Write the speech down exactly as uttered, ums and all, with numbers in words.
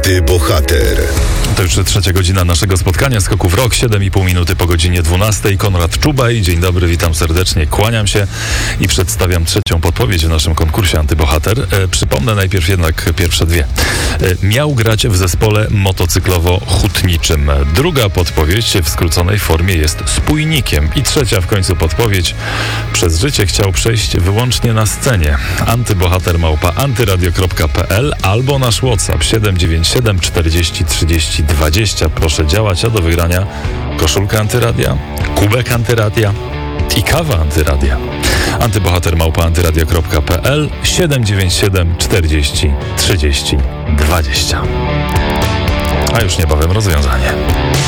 Antybohater. To już trzecia godzina naszego spotkania Skoków Rock, siedem i pół minuty po godzinie dwunastej. Konrad Czubaj, dzień dobry, witam serdecznie, kłaniam się i przedstawiam trzecią podpowiedź w naszym konkursie Antybohater. E, przypomnę najpierw jednak pierwsze dwie. E, miał grać w zespole motocyklowo-hutniczym. Druga podpowiedź w skróconej formie jest spójnikiem. I trzecia w końcu podpowiedź. Przez życie chciał przejść wyłącznie na scenie. Antybohater małpa antyradio kropka pe el albo nasz WhatsApp siedem dziewięć siedem czterdzieści trzydzieści dwadzieścia. Proszę działać, a do wygrania koszulka antyradia, kubek antyradia i kawa antyradia. Antybohater małpa antyradio kropka pe el siedem dziewięć siedem czterdzieści trzydzieści dwadzieścia. A już niebawem rozwiązanie.